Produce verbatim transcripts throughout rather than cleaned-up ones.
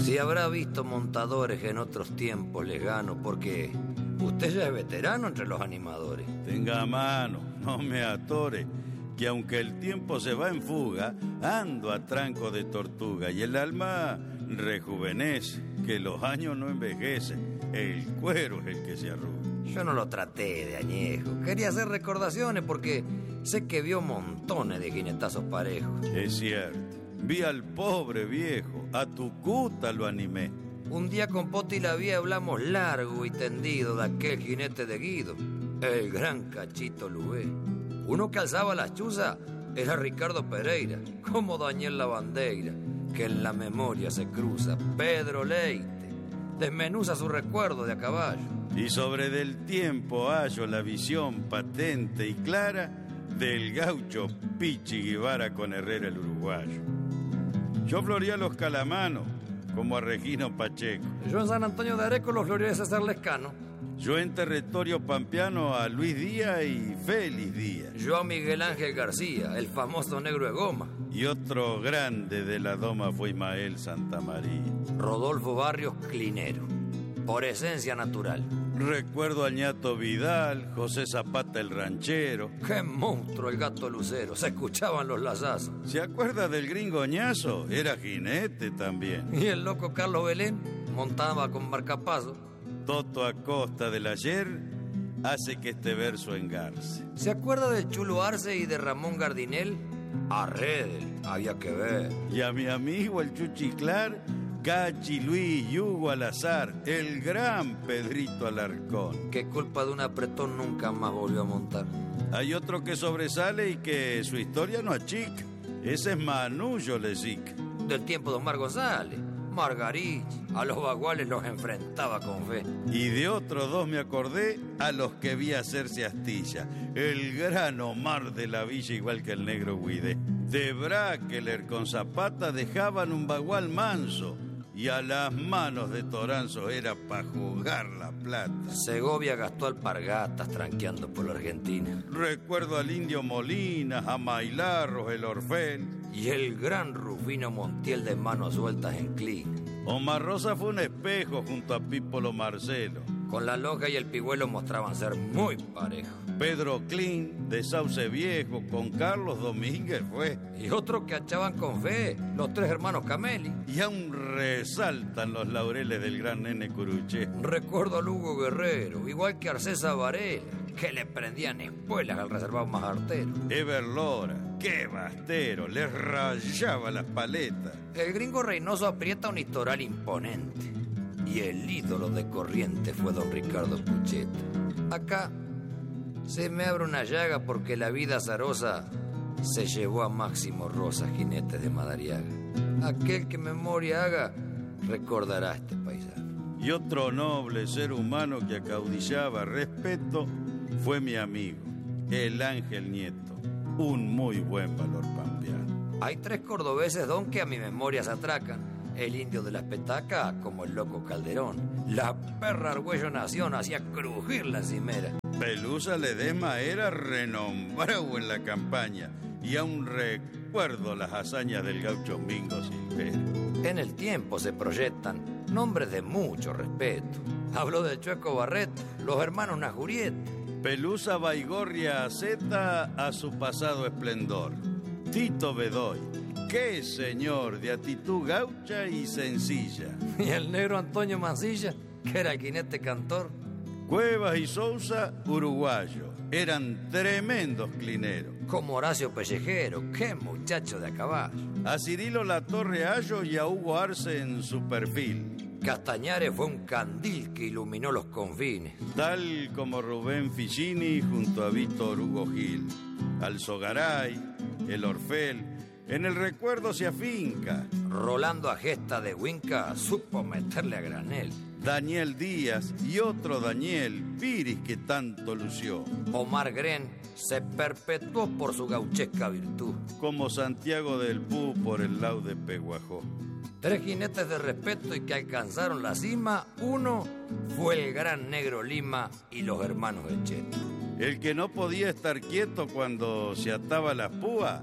Si habrá visto montadores en otros tiempos lejanos, porque usted ya es veterano entre los animadores. Tenga a mano, no me atore, que aunque el tiempo se va en fuga, ando a tranco de tortuga y el alma rejuvenece, que los años no envejecen, el cuero es el que se arruga. Yo no lo traté de añejo, quería hacer recordaciones porque sé que vio montones de jinetazos parejos. Es cierto, vi al pobre viejo, a Tucuta lo animé. Un día con Poti la Vía hablamos largo y tendido de aquel jinete de Guido, el gran Cachito Lubé. Uno que alzaba las chuzas era Ricardo Pereira, como Daniel Lavandeira, que en la memoria se cruza. Pedro Leite desmenuza su recuerdo de a caballo. Y sobre del tiempo hallo la visión patente y clara del gaucho Pichi Guevara con Herrera el uruguayo. Yo floreé a los calamanos como a Regino Pacheco. Yo en San Antonio de Areco los floreé a César Lescano. Yo en territorio pampeano a Luis Díaz y Félix Díaz. Yo a Miguel Ángel García, el famoso negro de goma. Y otro grande de la doma fue Ismael Santamaría. Rodolfo Barrios Clinero, por esencia natural. Recuerdo a Ñato Vidal, José Zapata el ranchero. ¡Qué monstruo el gato lucero! Se escuchaban los lazazos. ¿Se acuerda del gringoñazo? Era jinete también. Y el loco Carlos Belén montaba con marcapaso. Toto Acosta del ayer hace que este verso engarce. ¿Se acuerda del Chulo Arce y de Ramón Gardinel? A Redel, había que ver. Y a mi amigo el Chuchiclar, Cachi Luis Yugo al azar, el gran Pedrito Alarcón. Que culpa de un apretón nunca más volvió a montar. Hay otro que sobresale y que su historia no achica. Ese es Manullo Lesic. Del tiempo de Omar González, Margarich, a los baguales los enfrentaba con fe. Y de otros dos me acordé a los que vi hacerse astilla. El gran Omar de la Villa, igual que el negro Guidé. De Braqueler con Zapata dejaban un bagual manso, y a las manos de Toranzo era para jugar la plata. Segovia gastó alpargatas tranqueando por la Argentina. Recuerdo al Indio Molinas, a Mailarros, el Orfel. Y el gran Rufino Montiel de manos sueltas en Clean. Omar Rosa fue un espejo junto a Pípolo Marcelo. Con la loja y el pigüelo mostraban ser muy parejos. Pedro Clean, de Sauce Viejo, con Carlos Domínguez fue. Y otro que achaban con fe, los tres hermanos Cameli. Y aún resaltan los laureles del gran nene Curuché. Recuerdo a Lugo Guerrero, igual que Arcesa Varela, que le prendían espuelas al reservado más artero. Ever Lora, qué bastero, les rayaba las paletas. El gringo Reynoso aprieta un historial imponente. Y el ídolo de Corrientes fue don Ricardo Pucheta. Acá se me abre una llaga porque la vida azarosa se llevó a Máximo Rosa, jinete de Madariaga. Aquel que memoria haga recordará a este paisano. Y otro noble ser humano que acaudillaba respeto fue mi amigo, el Ángel Nieto, un muy buen valor pampeano. Hay tres cordobeses, don, que a mi memoria se atracan. El indio de las petacas como el loco Calderón. La perra Argüello Nación hacía crujir la cimera. Pelusa Ledesma era renombrado en la campaña y aún recuerdo las hazañas del gaucho Mingo Silvera. En el tiempo se proyectan nombres de mucho respeto. Habló del Chueco Barret, los hermanos Najurieta. Pelusa Baigorria Zeta a su pasado esplendor. Tito Bedoy, qué señor de actitud gaucha y sencilla. Y el negro Antonio Mancilla, que era el jinete cantor. Cuevas y Sousa, uruguayo, eran tremendos clineros. Como Horacio Pellejero, qué muchacho de a caballo. A Cirilo Latorre Ayo y a Hugo Arce en su perfil. Castañares fue un candil que iluminó los confines. Tal como Rubén Ficini junto a Víctor Hugo Gil. Alzogaray, el Orfel, en el recuerdo se afinca. Rolando Agesta de Huinca supo meterle a granel. Daniel Díaz y otro Daniel Piris que tanto lució. Omar Gren se perpetuó por su gauchesca virtud. Como Santiago del Pú por el lado de Peguajó. Tres jinetes de respeto y que alcanzaron la cima. Uno fue el gran negro Lima y los hermanos Echeto. El que no podía estar quieto cuando se ataba las púas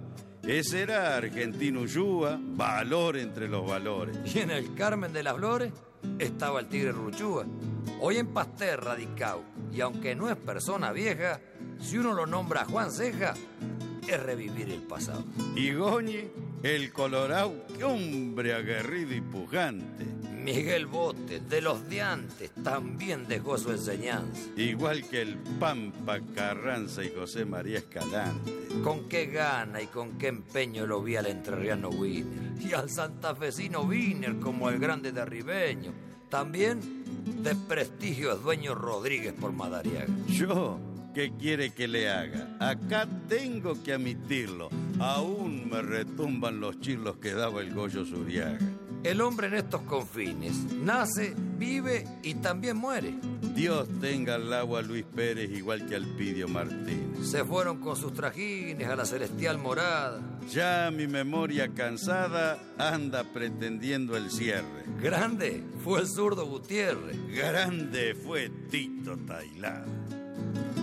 Ese era Argentino Ulloa, valor entre los valores. Y en el Carmen de las Flores estaba el Tigre Ruchúa. Hoy en Pasteur radicado, y aunque no es persona vieja, si uno lo nombra Juan Ceja, es revivir el pasado. Y Goñi, el Colorado, qué hombre aguerrido y pujante. Miguel Bote, de los de antes, también dejó su enseñanza. Igual que el Pampa Carranza y José María Escalante. Con qué gana y con qué empeño lo vi al entrerriano Wiener. Y al santafesino Wiener como el grande de Ribeño. También de prestigio es dueño Rodríguez por Madariaga. Yo, ¿qué quiere que le haga? Acá tengo que admitirlo. Aún me retumban los chirlos que daba el Goyo Zuriaga. El hombre en estos confines nace, vive y también muere. Dios tenga al agua a Luis Pérez igual que al Pidio Martínez. Se fueron con sus trajines a la celestial morada. Ya mi memoria cansada anda pretendiendo el cierre. Grande fue el zurdo Gutiérrez. Grande fue Tito Tailán.